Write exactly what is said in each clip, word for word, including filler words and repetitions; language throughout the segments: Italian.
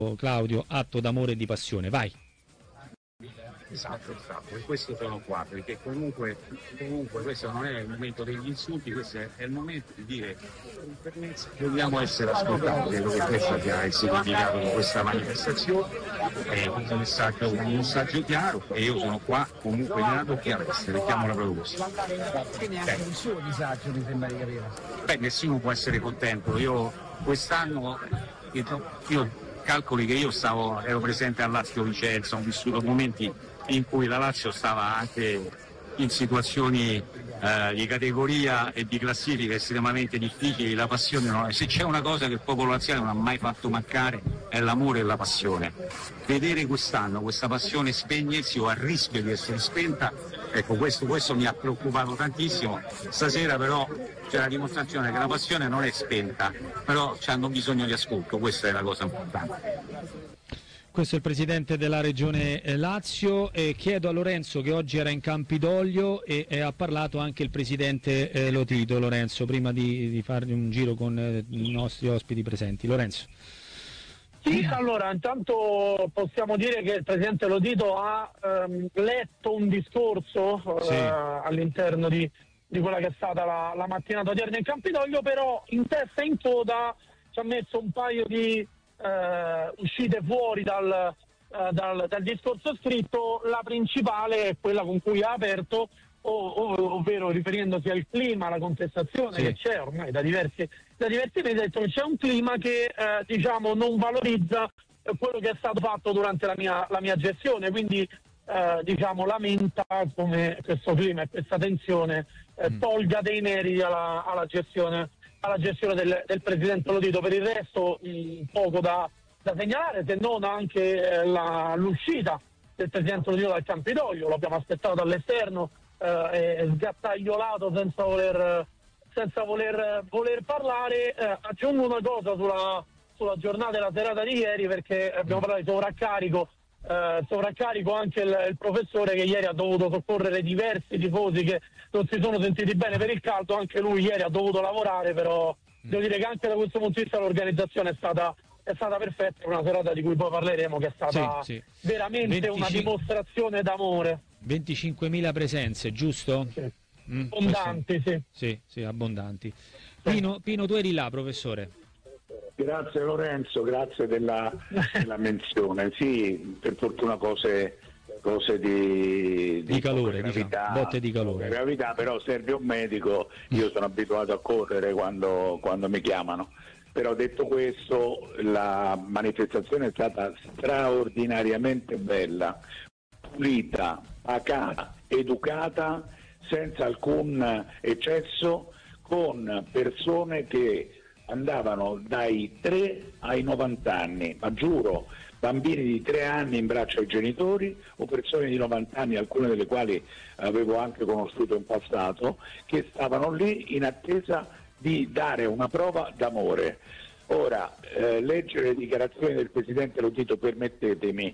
Claudio, atto d'amore e di passione, vai. Esatto, esatto, e questo sono qua, perché comunque, comunque questo non è il momento degli insulti, questo è, è il momento di dire dobbiamo essere ascoltati, perché questo è il significato di questa manifestazione, è un messaggio, un messaggio chiaro, e io sono qua comunque nato chi avesse, mettiamola proprio così. Quindi anche eh. un suo disagio, mi sembra di capire. Beh, nessuno può essere contento, io quest'anno, io calcoli che io stavo, ero presente al Lazio Vicenza, ho vissuto momenti in cui la Lazio stava anche in situazioni eh, di categoria e di classifica estremamente difficili. La passione, no? Se c'è una cosa che il popolo laziale non ha mai fatto mancare è l'amore e la passione. Vedere quest'anno questa passione spegnersi o a rischio di essere spenta, ecco, questo, questo mi ha preoccupato tantissimo. Stasera però c'è la dimostrazione che la passione non è spenta, però hanno bisogno di ascolto, questa è la cosa importante. Questo è il presidente della regione Lazio, e chiedo a Lorenzo, che oggi era in Campidoglio, e, e ha parlato anche il presidente eh, Lotito. Lorenzo, prima di, di fare un giro con eh, i nostri ospiti presenti. Lorenzo. Sì, allora intanto possiamo dire che il presidente Lotito ha ehm, letto un discorso sì. eh, all'interno di, di quella che è stata la, la mattinata odierna in Campidoglio, però in testa e in coda ci ha messo un paio di Uh, uscite fuori dal, uh, dal, dal discorso scritto. La principale è quella con cui ha aperto, o, o, ovvero riferendosi al clima, alla contestazione sì. che c'è ormai da diversi, da diversi mesi. Ha detto che c'è un clima che uh, diciamo non valorizza uh, quello che è stato fatto durante la mia, la mia gestione, quindi uh, diciamo lamenta come questo clima e questa tensione uh, mm. tolga dei meriti alla, alla gestione alla gestione del, del presidente Lotito. Per il resto mh, poco da, da segnalare, se non anche eh, la, l'uscita del presidente Lotito dal Campidoglio. L'abbiamo aspettato dall'esterno eh, e sgattaiolato senza voler senza voler, voler parlare. Eh, aggiungo una cosa sulla, sulla giornata della serata di ieri, perché abbiamo parlato di sovraccarico. Uh, sovraccarico anche il, il professore, che ieri ha dovuto soccorrere diversi tifosi che non si sono sentiti bene per il caldo. Anche lui ieri ha dovuto lavorare, però mm. devo dire che anche da questo punto di vista l'organizzazione è stata, è stata perfetta. È una serata di cui poi parleremo, che è stata sì, sì. veramente venticinque una dimostrazione d'amore. venticinquemila presenze, giusto? Sì. Mm, abbondanti, sì. Sì, sì, abbondanti. Pino, Pino, tu eri là, professore? Grazie Lorenzo, grazie della, della menzione. Sì, per fortuna cose, cose di, di, di calore, gravità, diciamo, botte di calore. Gravità, però serve un medico, io sono abituato a correre quando, quando mi chiamano. Però detto questo, la manifestazione è stata straordinariamente bella, pulita, pacata, educata, senza alcun eccesso, con persone che andavano dai tre ai novanta anni, ma giuro, bambini di tre anni in braccio ai genitori, o persone di novanta anni, alcune delle quali avevo anche conosciuto in passato, che stavano lì in attesa di dare una prova d'amore. Ora, eh, leggere le dichiarazioni del presidente Lotito, permettetemi,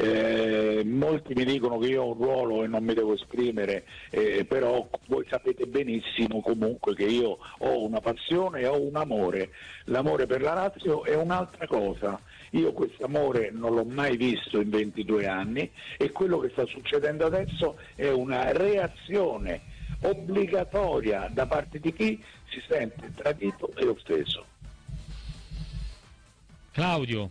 eh, molti mi dicono che io ho un ruolo e non mi devo esprimere, eh, però voi sapete benissimo comunque che io ho una passione e ho un amore. L'amore per la Lazio è un'altra cosa. Io questo amore non l'ho mai visto in ventidue anni, e quello che sta succedendo adesso è una reazione obbligatoria da parte di chi si sente tradito e offeso. Claudio.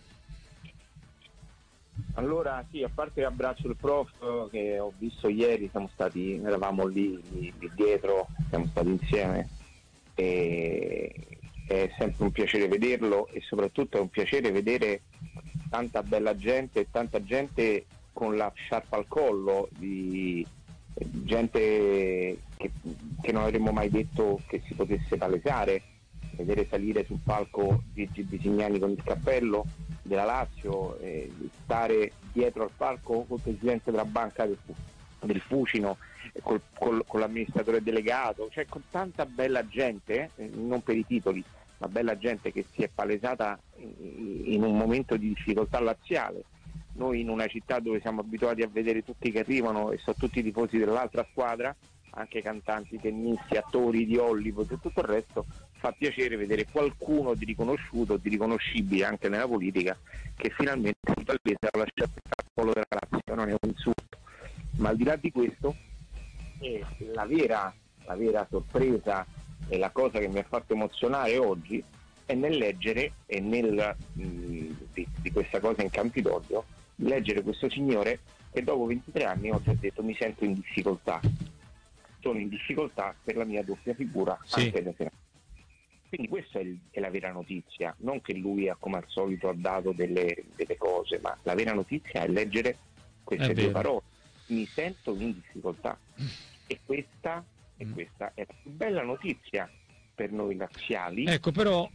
Allora sì, a parte l'abbraccio del prof che ho visto ieri, siamo stati, eravamo lì, lì, lì dietro, siamo stati insieme, e è sempre un piacere vederlo, e soprattutto è un piacere vedere tanta bella gente e tanta gente con la sciarpa al collo, di gente che, che non avremmo mai detto che si potesse palesare. Vedere salire sul palco Gigi Bisignani con il cappello della Lazio, eh, stare dietro al palco col presidente della banca del, del Fucino, col, col, con l'amministratore delegato, cioè con tanta bella gente, eh, non per i titoli, ma bella gente che si è palesata in, in un momento di difficoltà laziale. Noi in una città dove siamo abituati a vedere tutti che arrivano e sono tutti i tifosi dell'altra squadra, anche cantanti, tennisti, attori di Hollywood e tutto il resto, fa piacere vedere qualcuno di riconosciuto, di riconoscibile anche nella politica, che finalmente si palesa a lasciare il cappello della Lazio. Non è un insulto, ma al di là di questo, eh, la vera, la vera sorpresa e la cosa che mi ha fatto emozionare oggi è nel leggere e nel mh, di, di questa cosa in Campidoglio, leggere questo signore che dopo ventitré anni oggi ha detto: mi sento in difficoltà, sono in difficoltà per la mia doppia figura, sì. anche da senatore. Quindi questa è, il, è la vera notizia, non che lui ha, come al solito, ha dato delle, delle cose, ma la vera notizia è leggere queste È due vero. parole: mi sento in difficoltà. E questa, e questa è la più bella notizia per noi laziali. Ecco, però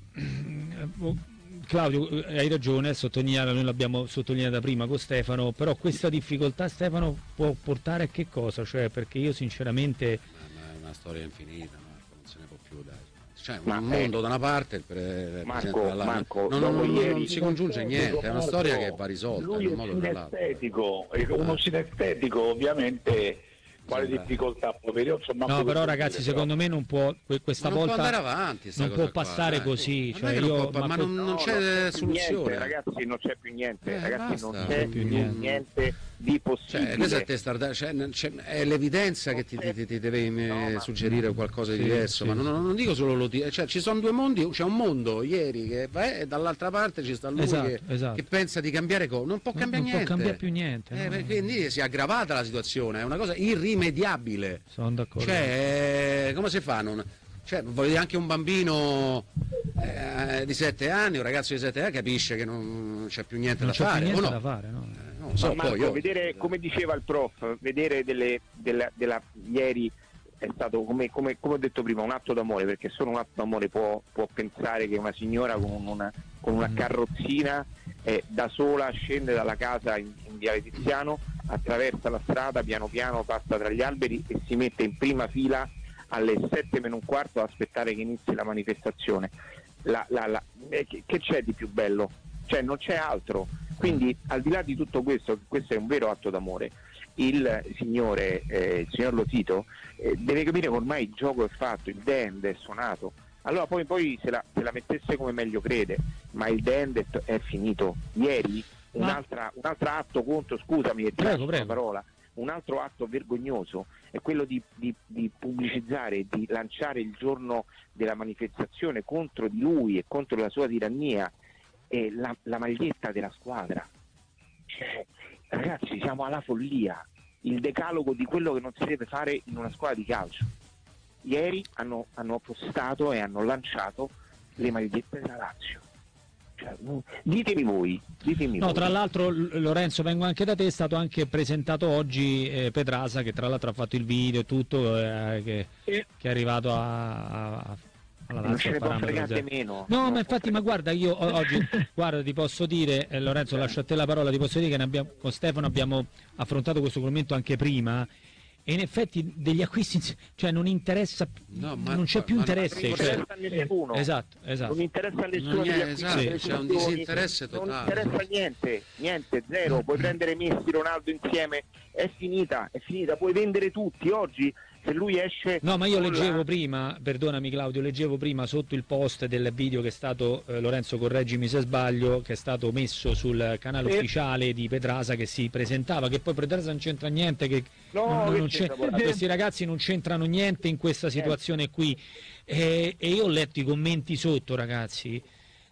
Claudio, hai ragione, sottolineare, noi l'abbiamo sottolineata prima con Stefano, però questa difficoltà, Stefano, può portare a che cosa? Cioè, perché io sinceramente... Ma, ma è una storia infinita, Marco, non se ne può più, dai. Cioè, Ma un eh, mondo da una parte, il pre- Marco, presidente dall'altra. Marco, no, no, no, dopo no, ieri- non si congiunge niente, è una storia che va Marco, risolta lui in è un modo o nell'altro. sinestetico, e uno sinestetico ovviamente quale Sì, difficoltà può avere? Io non so manco No, che però dire, ragazzi, però. secondo me non può, que- questa Ma non volta può andare avanti, sta non cosa può qua, passare dai. così, Ma cioè non è che non io, può- ma que- non, non No, c'è non più soluzione. niente, ragazzi, non c'è più niente, Eh, ragazzi, basta. non c'è Non più più niente, niente. di Cioè, possibile. questo è, testarda- cioè, n- c'è- è l'evidenza che ti, ti- ti- ti deve eh, No, ma- suggerire qualcosa di Sì, diverso, sì, ma non, sì. non dico solo lo ti- cioè, ci sono due mondi, c'è un mondo ieri che va e dall'altra parte ci sta lui Esatto, che, esatto. che pensa di cambiare cose, non può non, cambiare non niente. può cambiare più niente. Eh, no? perché quindi si è aggravata la situazione, è una cosa irrimediabile. Sono d'accordo. Cioè, eh, come si fa? Non... Cioè, voglio dire, anche un bambino eh, di sette anni, un ragazzo di sette anni capisce che non c'è più niente non da c'è fare, più niente o no? da fare, no? Eh, non lo so, Ma Marco, poi io... vedere, come diceva il prof, vedere delle, della, della ieri è stato, come, come, come ho detto prima, un atto d'amore, perché solo un atto d'amore può, può pensare che una signora con una, con una Mm. carrozzina eh, da sola scende dalla casa in, in Viale Tiziano, attraversa la strada, piano piano passa tra gli alberi e si mette in prima fila alle sette meno un quarto ad aspettare che inizi la manifestazione. La, la, la, eh, che, che c'è di più bello? Cioè, non c'è altro. Quindi, al di là di tutto questo, questo è un vero atto d'amore. Il signore, eh, il signor Lotito, eh, deve capire che ormai il gioco è fatto, il dend è suonato. Allora poi, poi se, la, se la mettesse come meglio crede, ma il dend è, è finito. Ieri un'altra, un altro atto contro, scusami, e ti Prego, lascio prego. la parola, un altro atto vergognoso è quello di, di, di pubblicizzare, di lanciare il giorno della manifestazione contro di lui e contro la sua tirannia e la, la maglietta della squadra. Cioè, ragazzi, siamo alla follia, il decalogo di quello che non si deve fare in una squadra di calcio. Ieri hanno, hanno postato e hanno lanciato le magliette della Lazio. Cioè, ditemi voi, ditemi No, voi. tra l'altro L- Lorenzo, vengo anche da te, è stato anche presentato oggi eh, Pedrasa, che tra l'altro ha fatto il video e tutto, eh, che, Sì. che è arrivato a, a, alla non ce Lazio ne a può parametro fregare zero. meno. No, Non ma può infatti, ma guarda, io o- oggi, guarda, ti posso dire, eh, Lorenzo, lascio a te la parola, ti posso dire che ne abbiamo, con Stefano abbiamo affrontato questo commento anche prima, e in effetti degli acquisti, cioè non interessa, No, ma- non c'è più ma- interesse. non cioè- interessa a nessuno. esatto, esatto. Non interessa a nessuno Non degli è- acquisti, esatto, delle c'è un funzioni, disinteresse non totale. interessa niente, niente, zero. Puoi prendere Messi, Ronaldo insieme, è finita, è finita, puoi vendere tutti. Oggi se lui esce... No, ma io con leggevo la- prima, perdonami Claudio, leggevo prima sotto il post del video che è stato, eh, Lorenzo correggimi se sbaglio, che è stato messo sul canale Sì. ufficiale di Pedrasa, che si presentava, che poi Pedrasa non c'entra niente, che No, non- che non c'entra, c'è- guarda. questi ragazzi non c'entrano niente in questa situazione qui. E, e io ho letto i commenti sotto, ragazzi,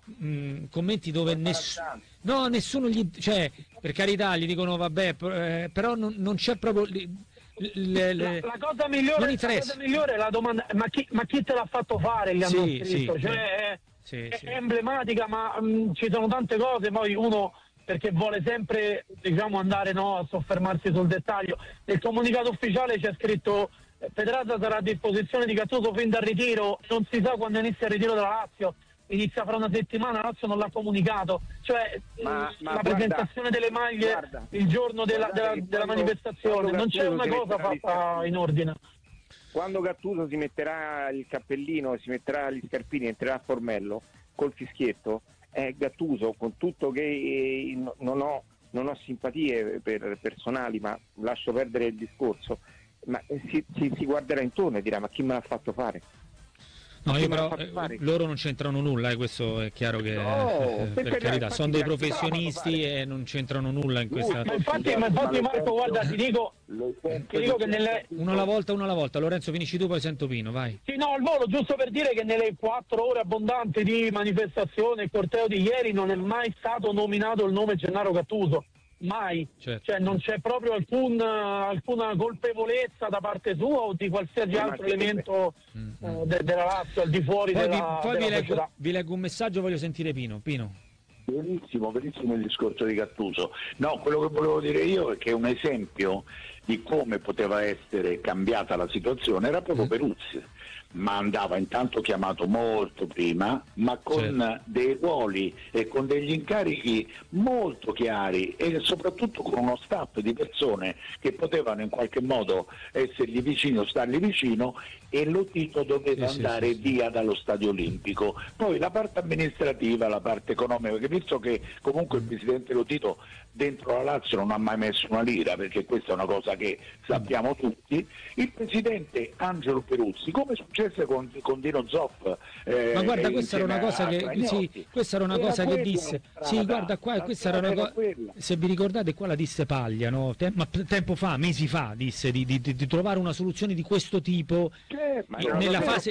mm, commenti dove nessuno... No, nessuno gli... cioè, per carità, gli dicono vabbè, p- eh, però non, non c'è proprio... li- le- le- La, la cosa migliore, non la interessa. cosa migliore è la domanda: ma chi, ma chi te l'ha fatto fare? Gli hanno Sì, scritto. sì, cioè, è, sì, è sì. emblematica, ma mh, ci sono tante cose. Poi uno, perché vuole sempre, diciamo, andare no, a soffermarsi sul dettaglio. Nel comunicato ufficiale c'è scritto: eh, Pedraza sarà a disposizione di Gattuso fin dal ritiro. Non si sa quando inizia il ritiro della Lazio. Inizia fra una settimana, la Lazio non l'ha comunicato. Cioè, Ma- mh, ma la guarda, presentazione delle maglie guarda, il giorno della, guardate della, che della quando- manifestazione. quando Non c'è Gattuso una si cosa metterà gli fatta scarpini. in ordine. Quando Gattuso si metterà il cappellino, si metterà gli scarpini e entrerà a Formello col fischietto, è Gattuso, con tutto che eh, no- non ho, non ho simpatie per personali, ma lascio perdere il discorso, ma eh, si, si- si guarderà intorno e dirà: ma chi me l'ha fatto fare? No, io però eh, loro non c'entrano nulla, eh, questo è chiaro che no, eh, per, per carità, sono dei professionisti e non c'entrano nulla in questa. Ma infatti, ma infatti Marco, guarda, ti dico, ti dico che nelle uno alla volta, uno alla volta. Lorenzo, finisci tu, poi sento Pino, vai. Sì, no, al volo, giusto per dire che nelle quattro ore abbondanti di manifestazione e corteo di ieri non è mai stato nominato il nome Gennaro Gattuso. Mai, certo. Cioè non c'è proprio alcun, alcuna colpevolezza da parte sua o di qualsiasi altro elemento mm-hmm. eh, de- della Lazio al di fuori poi della, vi, poi della vi, leggo, vi leggo un messaggio, voglio sentire Pino. Pino. Verissimo, verissimo il discorso di Gattuso. No, quello che volevo dire io è che un esempio di come poteva essere cambiata la situazione era proprio mm. Peruzzi, ma andava intanto chiamato molto prima, ma con certo. dei ruoli e con degli incarichi molto chiari e soprattutto con uno staff di persone che potevano in qualche modo essergli vicino, stargli vicino, e Lotito doveva sì, andare sì, sì, via dallo Stadio Olimpico. Poi la parte amministrativa, la parte economica, perché visto che comunque il presidente Lotito dentro la Lazio non ha mai messo una lira, perché questa è una cosa che sappiamo tutti, il presidente Angelo Peruzzi, come successe con, con Dino Zoff, eh, ma guarda, questa era una cosa che sì, questa era una era cosa che disse strada, sì guarda qua, questa era una cosa, se vi ricordate qua la disse Paglia, no? Tem- ma tempo fa, mesi fa, disse di, di, di trovare una soluzione di questo tipo ma in, nella fase,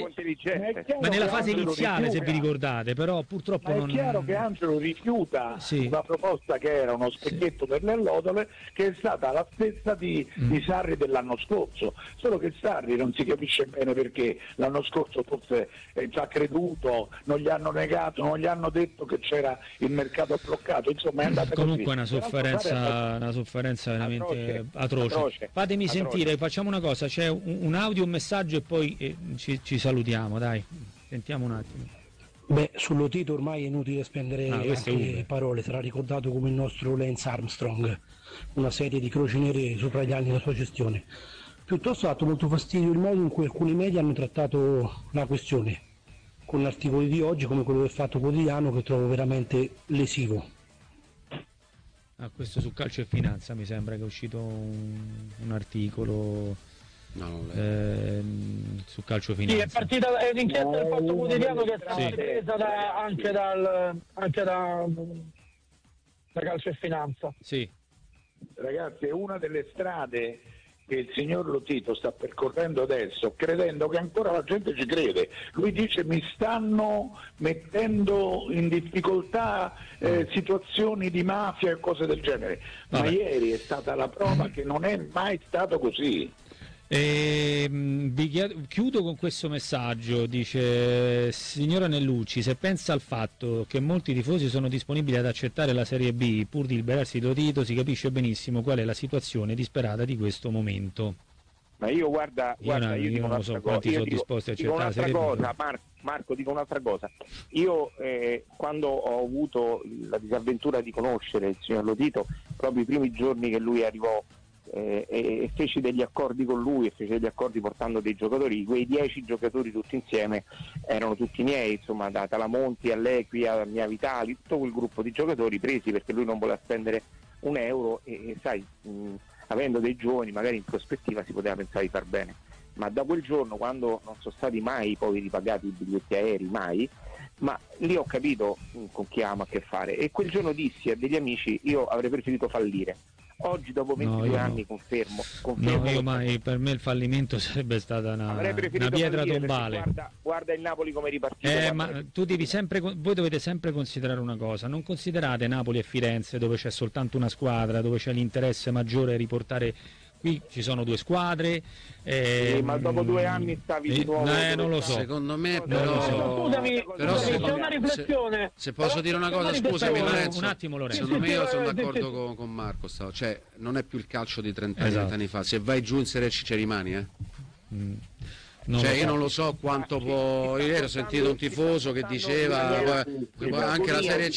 ma nella fase iniziale rifiuta. Se vi ricordate, però purtroppo ma è non... chiaro che Angelo rifiuta sì. una proposta che era uno specchietto sì. per le allodole, che è stata la stessa di, mm. di Sarri dell'anno scorso, solo che Sarri non si capisce bene perché l'anno scorso forse eh, ci ha creduto, non gli hanno negato, non gli hanno detto che c'era il mercato bloccato, insomma è andata comunque così. Una sofferenza, una sofferenza veramente atroce, atroce. atroce. Fatemi atroce. sentire, facciamo una cosa, c'è un, un audio, un messaggio e poi eh, ci, ci salutiamo, dai, sentiamo un attimo. Beh, su Lotito ormai è inutile spendere ah, anche parole, sarà ricordato come il nostro Lance Armstrong, una serie di croci nere sopra gli anni della sua gestione. Piuttosto ha dato molto fastidio il modo in cui alcuni media hanno trattato la questione, con articoli di oggi come quello del Fatto Quotidiano, che trovo veramente lesivo. Ah, questo su Calcio e Finanza mi sembra che è uscito un, un articolo no, eh, su Calcio e Finanza. Sì, è partita, è un'inchiesta del Fatto Quotidiano che è stata sì. presa da, anche, dal, anche da, da Calcio e Finanza. Sì. Ragazzi, è una delle strade che il signor Lotito sta percorrendo adesso, credendo che ancora la gente ci crede. Lui dice: mi stanno mettendo in difficoltà eh, situazioni di mafia e cose del genere. Vabbè. Ma ieri è stata la prova che non è mai stato così. E, vi chiedo, chiudo con questo messaggio, dice: signora Nellucci, se pensa al fatto che molti tifosi sono disponibili ad accettare la Serie B pur di liberarsi di Lotito, si capisce benissimo qual è la situazione disperata di questo momento. Ma io guarda, io, guarda, no, io, io non lo so quanti sono disposti a accettare la Serie cosa, B. Mar- Marco, dico un'altra cosa. Io eh, quando ho avuto la disavventura di conoscere il signor Lotito, proprio i primi giorni che lui arrivò, Eh, e feci degli accordi con lui e feci degli accordi portando dei giocatori, quei dieci giocatori tutti insieme erano tutti miei, insomma, da Talamonti a Lequi a Mia Vitali, tutto quel gruppo di giocatori presi perché lui non voleva spendere un euro e, e sai, mh, avendo dei giovani magari in prospettiva si poteva pensare di far bene, ma da quel giorno, quando non sono stati mai poi ripagati i biglietti aerei, mai, ma lì ho capito mh, con chi amo a che fare, e quel giorno dissi a degli amici: io avrei preferito fallire. Oggi dopo ventidue no, anni no. confermo, confermo no, io mai, per me il fallimento sarebbe stata una, una pietra tombale. Guarda, guarda il Napoli come è ripartito. Eh, ma tu devi sempre, voi dovete sempre considerare una cosa: non considerate Napoli e Firenze dove c'è soltanto una squadra, dove c'è l'interesse maggiore a riportare. Qui ci sono due squadre, eh, sì, ma dopo due anni stavi di nuovo. Eh, non lo so. Secondo me, però, so. Scusami, però scusami, se, c'è una riflessione. Se, se posso però, dire una cosa, scusami Lorenzo. Un attimo, Lorenzo. Secondo me io sono d'accordo con, con Marco. Stavo. Cioè, non è più il calcio di trenta esatto. anni fa. Se vai giù in Serie C ci rimani, eh. Mm. Non cioè io non lo so quanto può. Ieri ho sentito un tifoso che diceva poi, anche la Serie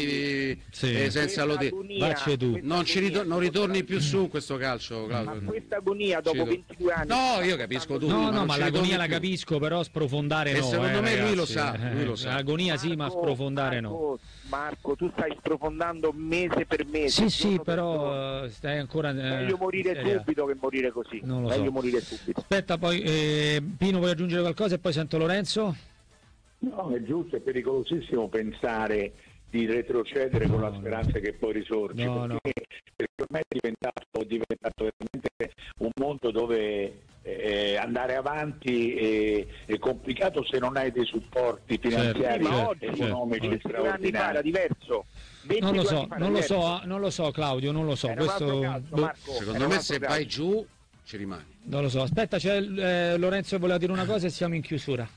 C sì. eh, senza Lotito. Vacci tu. Non, ci ritor- non ritorni più su questo calcio, Claudio. Ma questa agonia dopo ventidue anni. No, io capisco tutto. No, no, ma, ma l'agonia la capisco, però sprofondare e no. Secondo eh, me ragazzi. lui lo sa, lui lo sa. L'agonia sì, ma sprofondare Marco, no. Marco, tu stai sprofondando mese per mese. Sì, sì, però per stai ancora. Eh, meglio morire seria. subito che morire così. Non lo meglio so. morire subito. Aspetta, poi eh, Pino, vuoi aggiungere qualcosa e poi sento Lorenzo? No, è giusto, è pericolosissimo pensare di retrocedere no, con la speranza no. che poi risorgi, no, perché, no. perché ormai è diventato, è diventato veramente un mondo dove eh, andare avanti è, è complicato se non hai dei supporti finanziari certo, e economici certo. straordinari. Era diverso. Non lo so, non lo so, non lo so Claudio, non lo so. Questo... calcio, Marco, secondo me se vai giù ci rimani. Non lo so, aspetta, c'è eh, Lorenzo che voleva dire una cosa e siamo in chiusura.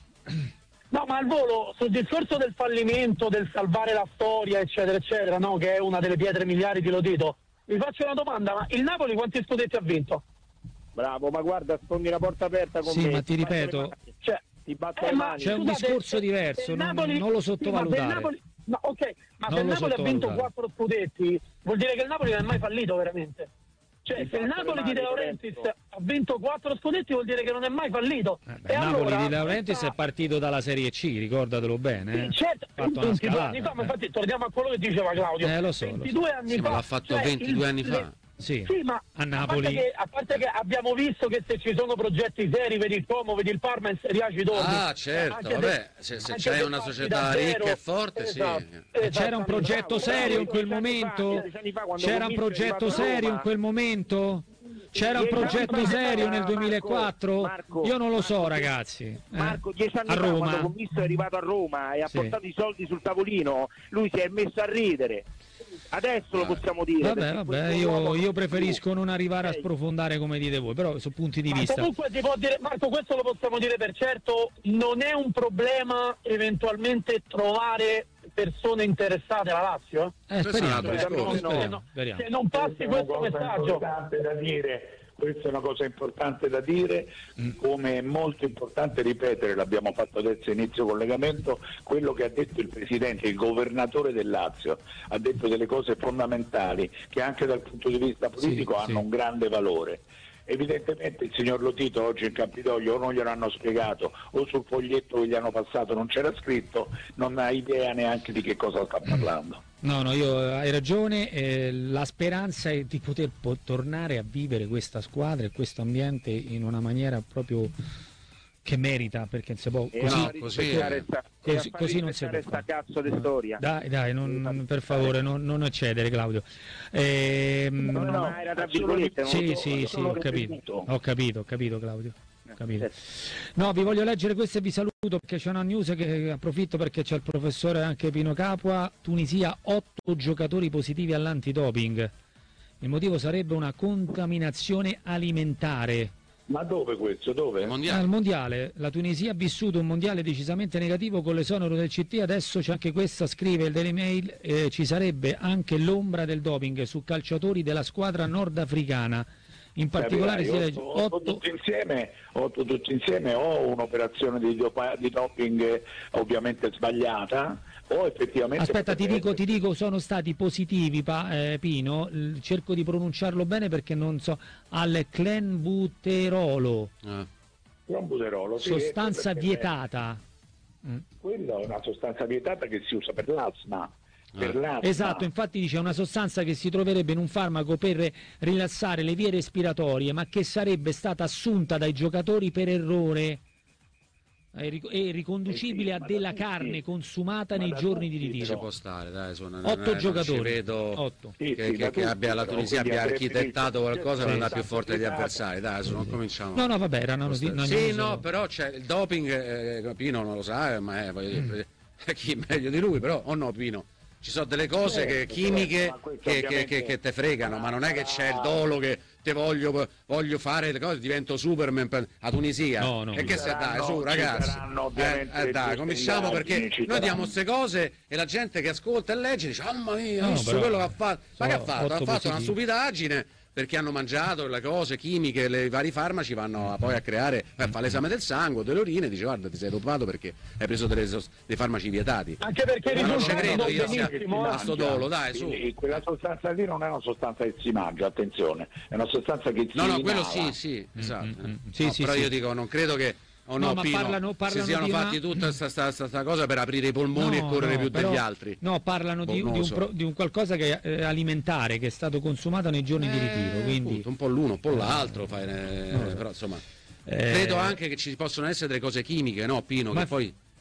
No, ma al volo, sul discorso del fallimento, del salvare la storia, eccetera, eccetera, no, che è una delle pietre miliari di Lotito, vi faccio una domanda, ma il Napoli quanti scudetti ha vinto? Bravo, ma guarda, sfondi una porta aperta con sì, me. ma ti ripeto, cioè, ti batto eh, le mani. c'è un scusate, discorso diverso, non, Napoli, non lo sì, sottovalutare. ma Napoli, no, ok, ma non se il Napoli ha vinto sottovalutare. quattro scudetti, vuol dire che il Napoli non è mai fallito veramente. Cioè, se il Napoli di De Laurentiis ha vinto quattro scudetti vuol dire che non è mai fallito. Eh beh, e il Napoli allora, di De Laurentiis questa... è partito dalla Serie C, ricordatelo bene. Sì, certo, ha fatto una ventidue scalata, anni fa, ma eh. infatti torniamo a quello che diceva Claudio. Eh, lo so, ventidue lo so. anni Sì, fa. ma l'ha fatto cioè, ventidue il, anni fa. le... Sì, sì, ma a Napoli. A parte, che, a parte che abbiamo visto che se ci sono progetti seri, vedi il Como, vedi il Parma in Serie A ci torni. Ah, certo, vabbè, se, se c'è una società ricca e forte, esatto, sì. esatto. C'era un progetto serio in quel momento? C'era un progetto serio in quel momento? C'era un progetto serio nel duemilaquattro? Marco, Io non lo so, Marco, ragazzi. Eh? Marco, dieci anni a fa, Roma. quando il commisso è arrivato a Roma e ha Sì. portato i soldi sul tavolino, lui si è messo a ridere. Adesso lo possiamo dire. Vabbè, vabbè, io, io preferisco non arrivare a sprofondare come dite voi, però su punti di Ma vista. comunque si può dire, Marco, questo lo possiamo dire per certo, non è un problema eventualmente trovare persone interessate alla Lazio? Eh, speriamo, Questo è un altro speriamo, discorso. speriamo, speriamo. Se non passi questo messaggio. Importante da dire. Questa è una cosa importante da dire, come è molto importante ripetere, l'abbiamo fatto adesso inizio collegamento, quello che ha detto il Presidente, il Governatore del Lazio, ha detto delle cose fondamentali che anche dal punto di vista politico Sì, hanno sì. un grande valore. Evidentemente il signor Lotito oggi in Campidoglio o non glielo hanno spiegato o sul foglietto che gli hanno passato non c'era scritto, non ha idea neanche di che cosa sta parlando. No, no, io hai ragione, eh, la speranza è di poter po- tornare a vivere questa squadra e questo ambiente in una maniera proprio che merita, perché non si può E così, no, così, così, così, così non si può sta fare. cazzo di storia. Dai, dai, non, per favore, non, non eccedere, Claudio. Ehm, No, no, no, era tra virgolette, non sì, lo so, sì, lo sì, sono ho capito, ripetuto. ho capito, ho capito, Claudio. Ho capito. Eh. No, vi voglio leggere questo e vi saluto perché c'è una news che approfitto perché c'è il professore anche Pino Capua. Tunisia, otto giocatori positivi all'antidoping. Il motivo sarebbe una contaminazione alimentare. Ma dove questo? Dove? Al mondiale, la Tunisia ha vissuto un mondiale decisamente negativo con l'esonero del C T, adesso c'è anche questa, scrive il Daily Mail, eh, ci sarebbe anche l'ombra del doping su calciatori della squadra nordafricana. In particolare si legge otto, otto, tutti insieme, otto tutti insieme o un'operazione di, dopa, di doping ovviamente sbagliata o effettivamente... Aspetta, ti dico, ti dico, sono stati positivi, pa, eh, Pino, l- cerco di pronunciarlo bene perché non so, al clenbuterolo, Ah. Clenbuterolo, sì, sostanza perché vietata. Mm. Quella è una sostanza vietata che si usa per l'asma. Per l'asma. Esatto, infatti dice una sostanza che si troverebbe in un farmaco per rilassare le vie respiratorie, ma che sarebbe stata assunta dai giocatori per errore è ric- è riconducibile Eh sì, a ma della da tutti. carne consumata Ma nei da giorni di tutti, Ci ritiro. può stare, dai, su, non, Otto non- non giocatori. ci vedo Otto. Sì, che, sì, che- da che tutti, abbia la però, Tunisia quindi abbia avrebbe architettato detto- qualcosa per sì, andare più sì, forte degli sì, avversari, dai, adesso non cominciamo. No, no, vabbè, era una, noti- una Sì, news- no, però c'è il doping, eh, Pino non lo sa, ma è, voglio dire, chi meglio di lui, però, o no Pino? Ci sono delle cose che, Certo, chimiche certo, ma questo che, che, ovviamente- che, che te fregano, ma non è che c'è il dolo che te voglio, voglio fare le cose, divento Superman per, a Tunisia. No, no. E che Ci se dai, saranno- su ci ragazzi. saranno Eh, ovviamente eh, le dai, giuste cominciamo indagini, perché ci noi diamo saranno. queste cose e la gente che ascolta e legge dice, mamma mia, No, visto però- quello che ha fatto. Ma che ha sono fatto? otto Ha fatto una positivi. stupidaggine perché hanno mangiato le cose chimiche, le, i vari farmaci vanno a- poi a creare, eh, fa l'esame del sangue, delle urine, dice guarda ti sei dopato perché hai preso delle sos- dei farmaci vietati. Anche perché i Ma non ci risultati credo sono io sia benissimo, eh. a sto dolo, dai, su. E quella sostanza lì non è una sostanza che si mangia, attenzione, è una sostanza che si No, no, quello inala. sì, sì, esatto. mm, mm. Sì, No, sì, però sì. io dico, non credo che o No, no, ma Pino, parlano- parlano si siano di una- fatti tutta questa cosa per aprire i polmoni No, e correre no, più però- degli altri. No, parlano Boh, di, non di lo un so. pro- di un qualcosa che è eh, alimentare, che è stato consumato nei giorni di ritiro. Eh, Quindi appunto, un po' l'uno, un po' l'altro, fai, eh, però insomma, Eh, credo anche che ci possono essere delle cose chimiche, no Pino, ma- che poi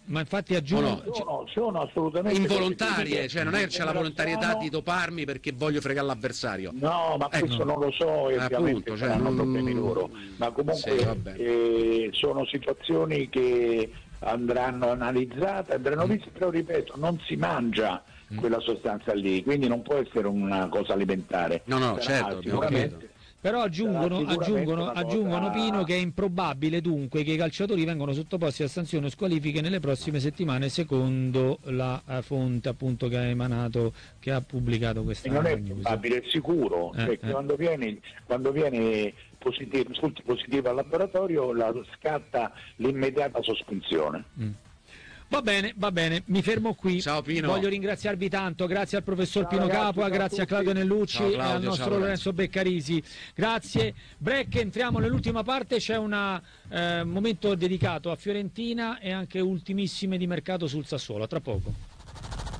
Ma infatti aggiungo... No, no. Sono, sono assolutamente... Involontarie, cioè non è che c'è la volontarietà di doparmi perché voglio fregare l'avversario. No, ma ecco. questo non lo so e eh, ovviamente appunto, cioè, saranno non... problemi loro. Ma comunque sì, eh, sono situazioni che andranno analizzate, andranno viste, però ripeto, non si mangia mm. quella sostanza lì, quindi non può essere una cosa alimentare. No, no, sarà certo, sicuramente... Però aggiungono, aggiungono, aggiungono cosa... Pino che è improbabile dunque che i calciatori vengano sottoposti a sanzioni o squalifiche nelle prossime settimane, secondo la fonte appunto che ha emanato, che ha pubblicato questa e non è probabile, è sicuro, eh, perché eh. quando viene, quando viene positivo, risulti positivo al laboratorio la scatta l'immediata sospensione. Mm. Va bene, va bene, mi fermo qui. Ciao Pino. Voglio ringraziarvi tanto, grazie al professor ciao, Pino ragazzi, Capua, grazie a Claudio Nellucci ciao, Claudio, e al nostro Lorenzo Beccarisi. Grazie. Break, entriamo nell'ultima parte, c'è un eh, momento dedicato a Fiorentina e anche ultimissime di mercato sul Sassuolo. A tra poco.